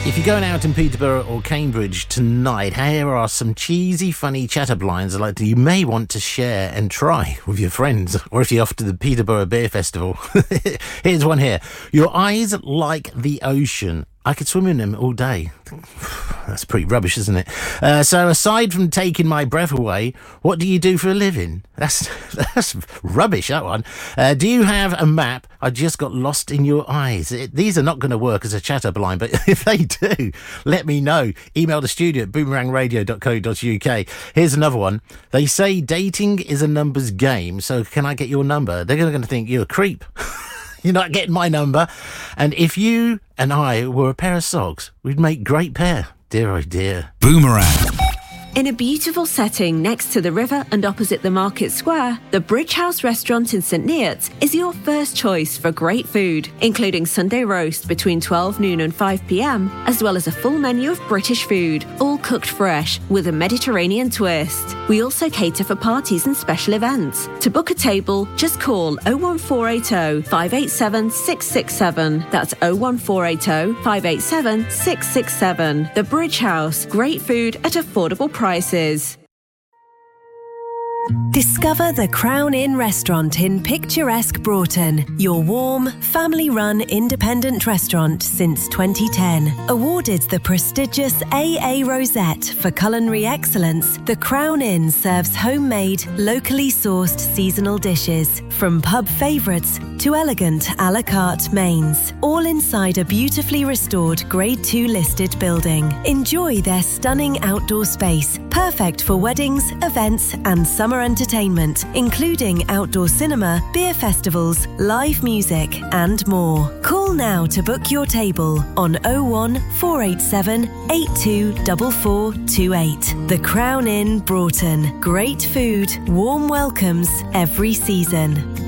If you're going out in Peterborough or Cambridge tonight, here are some cheesy, funny chatterblines that you may want to share and try with your friends, or if you're off to the Peterborough Beer Festival. Here's one here. Your eyes like the ocean. I could swim in them all day. That's pretty rubbish, isn't it? So aside from taking my breath away, what do you do for a living? That's rubbish, that one. Do you have a map? I just got lost in your eyes. These are not going to work as a chatterblind, but if they do, let me know. Email the studio at boomerangradio.co.uk. Here's another one. They say dating is a numbers game, so can I get your number? They're going to think you're a creep. You're not getting my number. And if you and I were a pair of socks, we'd make great pair. Dear, oh dear. Boomerang. In a beautiful setting next to the river and opposite the market square, the Bridge House restaurant in St Neots is your first choice for great food, including Sunday roast between 12 noon and 5 p.m, as well as a full menu of British food, all cooked fresh with a Mediterranean twist. We also cater for parties and special events. To book a table, just call 01480 587 667. That's 01480 587 667. The Bridge House. Great food at affordable prices. Discover the Crown Inn restaurant in picturesque Broughton, your warm, family-run independent restaurant since 2010. Awarded the prestigious AA Rosette for culinary excellence, the Crown Inn serves homemade, locally sourced seasonal dishes, from pub favourites to elegant a la carte mains, all inside a beautifully restored Grade 2 listed building. Enjoy their stunning outdoor space, perfect for weddings, events and summer entertainment, including outdoor cinema, beer festivals, live music and more. Call now to book your table on 01487 824428. The Crown Inn Broughton. Great food, warm welcomes every season.